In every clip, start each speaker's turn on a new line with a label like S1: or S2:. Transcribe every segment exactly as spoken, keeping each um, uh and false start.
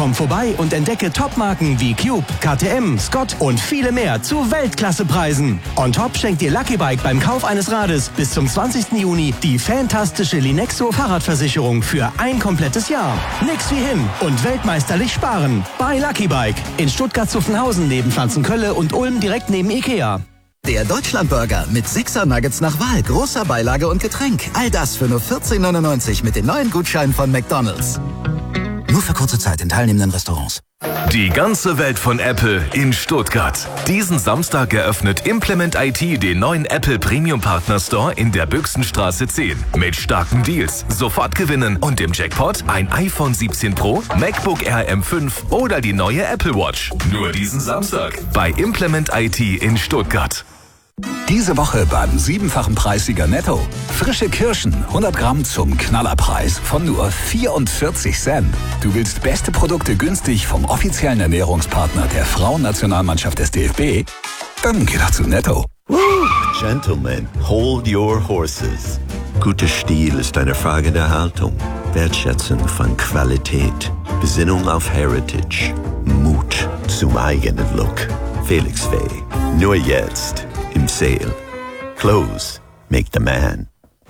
S1: Komm vorbei und entdecke Top-Marken wie Cube, K T M, Scott und viele mehr zu Weltklassepreisen. On top schenkt dir Lucky Bike beim Kauf eines Rades bis zum zwanzigsten Juni die fantastische Linexo Fahrradversicherung für ein komplettes Jahr. Nix wie hin und weltmeisterlich sparen. Bei Lucky Bike in Stuttgart-Zuffenhausen neben Pflanzenkölle und Ulm direkt neben Ikea.
S2: Der Deutschlandburger mit sechser Nuggets nach Wahl, großer Beilage und Getränk. All das für nur vierzehn neunundneunzig mit den neuen Gutscheinen von McDonald's. Nur für kurze Zeit in teilnehmenden Restaurants.
S3: Die ganze Welt von Apple in Stuttgart. Diesen Samstag eröffnet Implement I T den neuen Apple Premium Partner Store in der Büchsenstraße zehn. Mit starken Deals, sofort gewinnen und im Jackpot ein iPhone siebzehn Pro, MacBook Air M fünf oder die neue Apple Watch. Nur diesen Samstag bei Implement I T in Stuttgart.
S4: Diese Woche beim siebenfachen Preissieger Netto. Frische Kirschen, hundert Gramm zum Knallerpreis von nur vierundvierzig Cent. Du willst beste Produkte günstig vom offiziellen Ernährungspartner der Frauennationalmannschaft des D F B? Dann geh doch zu Netto.
S5: Gentlemen, hold your horses. Guter Stil ist eine Frage der Haltung, Wertschätzung von Qualität, Besinnung auf Heritage, Mut zum eigenen Look. Felix Fay, nur jetzt im Sale. Clothes make the man.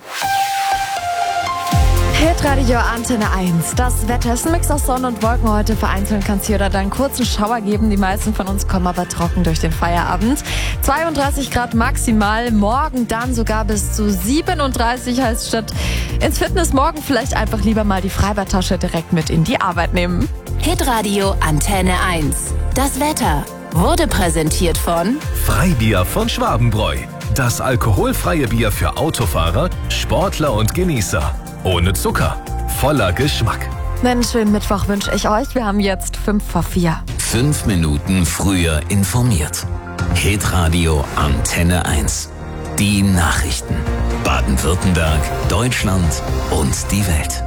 S6: Hitradio Antenne eins. Das Wetter ist ein Mix aus Sonne und Wolken heute. Vereinzelt kann es hier oder da einen kurzen Schauer geben. Die meisten von uns kommen aber trocken durch den Feierabend. zweiunddreißig Grad maximal. Morgen dann sogar bis zu siebenunddreißig. Heißt, statt ins Fitness morgen vielleicht einfach lieber mal die Freibadtasche direkt mit in die Arbeit nehmen.
S7: Hitradio Antenne eins. Das Wetter wurde präsentiert von
S3: Freibier von Schwabenbräu. Das alkoholfreie Bier für Autofahrer, Sportler und Genießer. Ohne Zucker, voller Geschmack.
S6: Einen schönen Mittwoch wünsche ich euch. Wir haben jetzt fünf vor vier.
S8: Fünf Minuten früher informiert. Hitradio Antenne eins. Die Nachrichten. Baden-Württemberg, Deutschland und die Welt.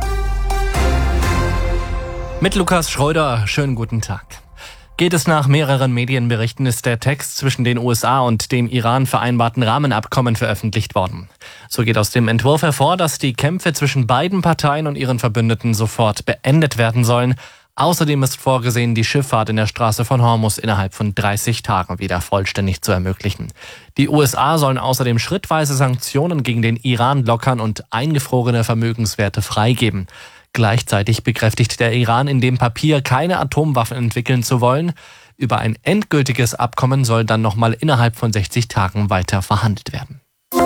S9: Mit Lukas Schröder, schönen guten Tag. Geht es nach mehreren Medienberichten, ist der Text zwischen den U S A und dem Iran vereinbarten Rahmenabkommen veröffentlicht worden. So geht aus dem Entwurf hervor, dass die Kämpfe zwischen beiden Parteien und ihren Verbündeten sofort beendet werden sollen. Außerdem ist vorgesehen, die Schifffahrt in der Straße von Hormuz innerhalb von dreißig Tagen wieder vollständig zu ermöglichen. Die U S A sollen außerdem schrittweise Sanktionen gegen den Iran lockern und eingefrorene Vermögenswerte freigeben. Gleichzeitig bekräftigt der Iran in dem Papier, keine Atomwaffen entwickeln zu wollen. Über ein endgültiges Abkommen soll dann nochmal innerhalb von sechzig Tagen weiter verhandelt werden.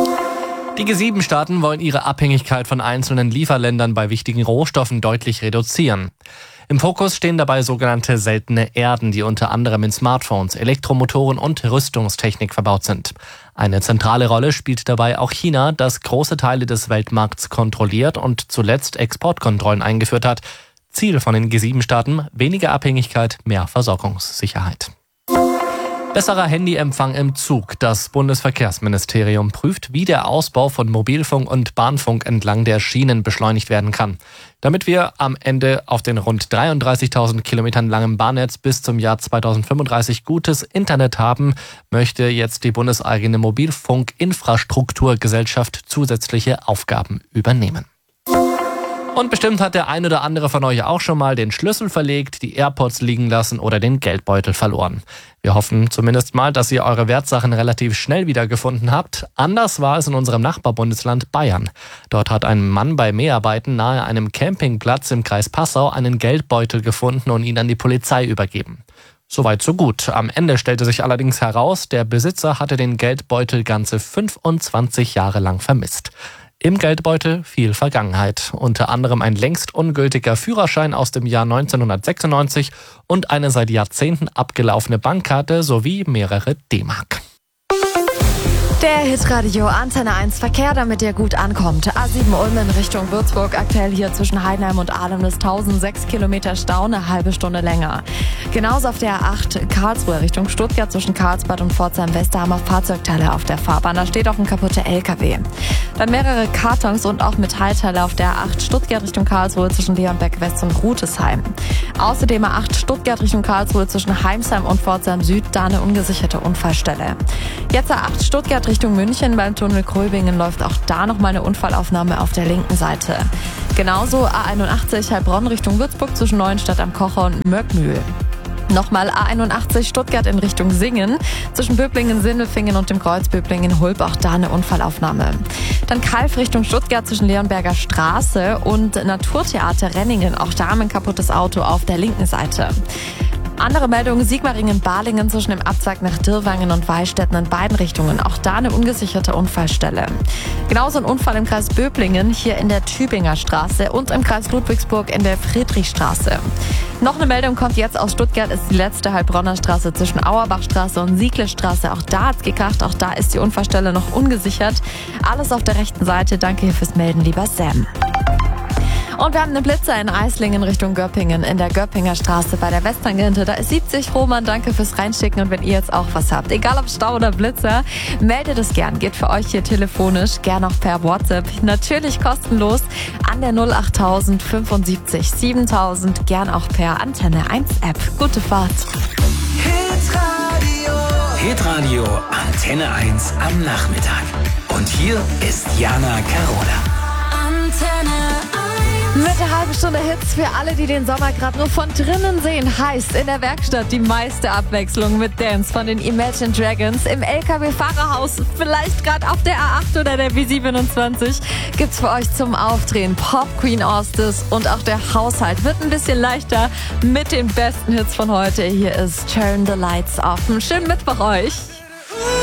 S9: Die G sieben Staaten wollen ihre Abhängigkeit von einzelnen Lieferländern bei wichtigen Rohstoffen deutlich reduzieren. Im Fokus stehen dabei sogenannte seltene Erden, die unter anderem in Smartphones, Elektromotoren und Rüstungstechnik verbaut sind. Eine zentrale Rolle spielt dabei auch China, das große Teile des Weltmarkts kontrolliert und zuletzt Exportkontrollen eingeführt hat. Ziel von den G sieben Staaten: weniger Abhängigkeit, mehr Versorgungssicherheit. Besserer Handyempfang im Zug. Das Bundesverkehrsministerium prüft, wie der Ausbau von Mobilfunk und Bahnfunk entlang der Schienen beschleunigt werden kann. Damit wir am Ende auf den rund dreiunddreißigtausend Kilometern langen Bahnnetz bis zum Jahr zweitausendfünfunddreißig gutes Internet haben, möchte jetzt die bundeseigene Mobilfunkinfrastrukturgesellschaft zusätzliche Aufgaben übernehmen. Und bestimmt hat der ein oder andere von euch auch schon mal den Schlüssel verlegt, die AirPods liegen lassen oder den Geldbeutel verloren. Wir hoffen zumindest mal, dass ihr eure Wertsachen relativ schnell wiedergefunden habt. Anders war es in unserem Nachbarbundesland Bayern. Dort hat ein Mann bei Mäharbeiten nahe einem Campingplatz im Kreis Passau einen Geldbeutel gefunden und ihn an die Polizei übergeben. Soweit so gut. Am Ende stellte sich allerdings heraus, der Besitzer hatte den Geldbeutel ganze fünfundzwanzig Jahre lang vermisst. Im Geldbeutel viel Vergangenheit, unter anderem ein längst ungültiger Führerschein aus dem Jahr neunzehnhundertsechsundneunzig und eine seit Jahrzehnten abgelaufene Bankkarte sowie mehrere D-Mark.
S6: Der Hitradio Antenne eins Verkehr, damit ihr gut ankommt. A sieben Ulm in Richtung Würzburg, aktuell hier zwischen Heidenheim und Ahlem ist tausendsechs Kilometer Stau, eine halbe Stunde länger. Genauso auf der A acht Karlsruhe Richtung Stuttgart zwischen Karlsbad und Pforzheim-West, da haben wir Fahrzeugteile auf der Fahrbahn, da steht auch ein kaputter L K W. Dann mehrere Kartons und auch Metallteile auf der A acht Stuttgart Richtung Karlsruhe zwischen Leonberg West und Rutesheim. Außerdem A acht Stuttgart Richtung Karlsruhe zwischen Heimsheim und Pforzheim Süd, da eine ungesicherte Unfallstelle. Jetzt A acht Stuttgart Richtung München beim Tunnel Kröbingen läuft auch da nochmal eine Unfallaufnahme auf der linken Seite. Genauso A einundachtzig Heilbronn Richtung Würzburg zwischen Neuenstadt am Kocher und Möckmühl. Nochmal A einundachtzig Stuttgart in Richtung Singen. Zwischen Böblingen, Sindelfingen und dem Kreuz Böblingen-Hulb auch da eine Unfallaufnahme. Dann Kalf Richtung Stuttgart zwischen Leonberger Straße und Naturtheater Renningen. Auch da ein kaputtes Auto auf der linken Seite. Andere Meldungen, Sigmaringen-Balingen zwischen dem Abzweig nach Dirrwangen und Weilstätten in beiden Richtungen. Auch da eine ungesicherte Unfallstelle. Genauso ein Unfall im Kreis Böblingen, hier in der Tübinger Straße und im Kreis Ludwigsburg in der Friedrichstraße. Noch eine Meldung kommt jetzt aus Stuttgart, ist die letzte Heilbronner Straße zwischen Auerbachstraße und Siegle-Straße. Auch da hat's gekracht, auch da ist die Unfallstelle noch ungesichert. Alles auf der rechten Seite. Danke hier fürs Melden, lieber Sam. Und wir haben einen Blitzer in Eislingen Richtung Göppingen in der Göppinger Straße bei der Westtangente. Da ist siebzig. Roman, danke fürs Reinschicken. Und wenn ihr jetzt auch was habt, egal ob Stau oder Blitzer, meldet es gern. Geht für euch hier telefonisch, gern auch per WhatsApp. Natürlich kostenlos an der null achttausend fünfundsiebzig siebentausend. Gern auch per Antenne eins App. Gute Fahrt.
S8: Hitradio. Hitradio Antenne eins am Nachmittag. Und hier ist Jana Carola.
S6: Antenne Mit der halben Stunde Hits für alle, die den Sommer gerade nur von drinnen sehen. Heißt in der Werkstatt die meiste Abwechslung mit Dance von den Imagine Dragons. Im L K W-Fahrerhaus, vielleicht gerade auf der A acht oder der B siebenundzwanzig, gibt's für euch zum Aufdrehen Pop Queen Ostis und auch der Haushalt wird ein bisschen leichter mit den besten Hits von heute. Hier ist Turn the Lights Off. Schönen Mittwoch euch.